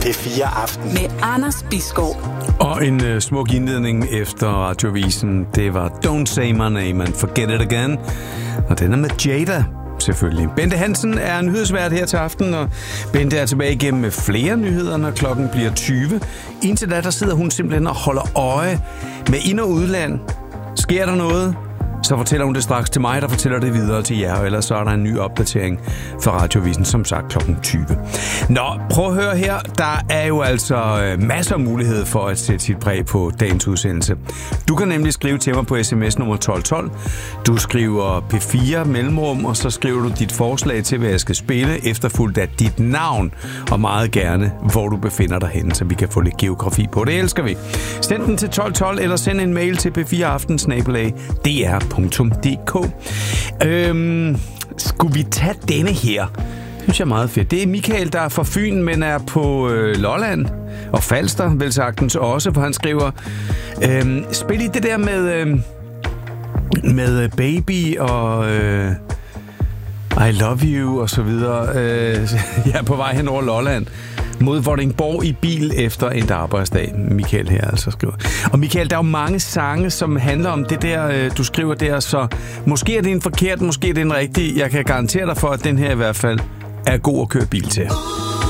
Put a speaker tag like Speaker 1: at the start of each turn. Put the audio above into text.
Speaker 1: P4 Aften
Speaker 2: med Anders Bisgaard.
Speaker 3: Og en smuk indledning efter Radiovisen. Det var Don't Say My Name and Forget It Again. Og den er med Jada, selvfølgelig. Bente Hansen er nyhedsvært her til aften, og Bente er tilbage igennem med flere nyheder, når klokken bliver 20. Indtil da, der sidder hun simpelthen og holder øje med ind- og udland. Sker der noget? Så fortæller hun det straks til mig, der fortæller det videre til jer, og ellers så er der en ny opdatering fra Radiovisen, som sagt klokken 20. Nå, prøv at høre her. Der er jo altså masser af mulighed for at sætte sit præg på dagens udsendelse. Du kan nemlig skrive til mig på sms nummer 1212. Du skriver P4 mellemrum, og så skriver du dit forslag til, hvad jeg skal spille, efterfulgt af dit navn, og meget gerne, hvor du befinder dig henne, så vi kan få lidt geografi på. Det elsker vi. Send den til 1212, eller send en mail til p4aften@dr.dk. Skulle vi tage denne her? Synes jeg er meget fedt. Det er Michael, der er fra Fyn, men er på Lolland og Falster, vel sagtens også, for han skriver, spil i det der med baby og I love you og så videre. Jeg er på vej hen over Lolland mod Vordingborg i bil efter en arbejdsdag. Michael her altså skriver. Og Michael, der er jo mange sange, som handler om det der, du skriver der, så måske er det en forkert, måske er det en rigtig. Jeg kan garantere dig for, at den her i hvert fald er god at køre bil til.